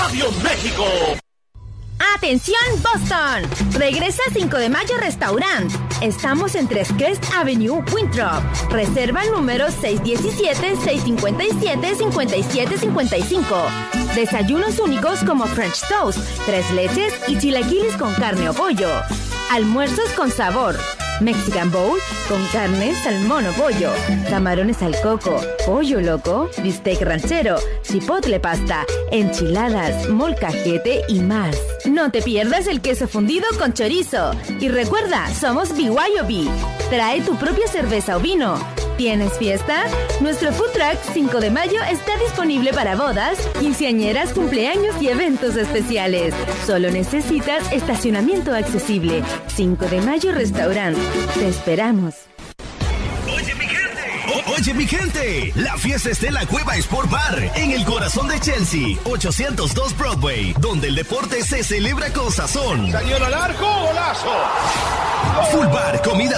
Radio México. ¡Atención, Boston! Regresa 5 de mayo Restaurant. Estamos en 3 Crest Avenue, Winthrop. Reserva el número 617-657-5755. Desayunos únicos como French Toast, 3 leches y chilaquiles con carne o pollo. Almuerzos con sabor. Mexican Bowl con carne, salmón o pollo, camarones al coco, pollo loco, bistec ranchero, chipotle pasta, enchiladas, molcajete y más. No te pierdas el queso fundido con chorizo. Y recuerda, somos BYOB. Trae tu propia cerveza o vino. ¿Tienes fiesta? Nuestro food truck 5 de mayo está disponible para bodas, quinceañeras, cumpleaños y eventos especiales. Solo necesitas estacionamiento accesible. 5 de mayo Restaurant. Te esperamos. Oye mi gente, la fiesta está en la Cueva Sport Bar, en el corazón de Chelsea, 802 Broadway, donde el deporte se celebra con sazón. Cañón al arco, golazo. Full bar, comida